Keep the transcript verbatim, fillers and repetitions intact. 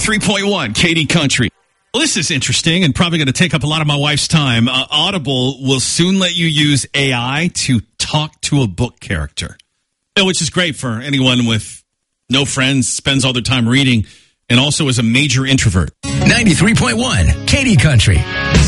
ninety-three point one, Katy Country. Well, this is interesting and probably going to take up a lot of my wife's time. Uh, Audible will soon let you use A I to talk to a book character, which is great for anyone with no friends, spends all their time reading, and also is a major introvert. ninety-three point one, Katy Country.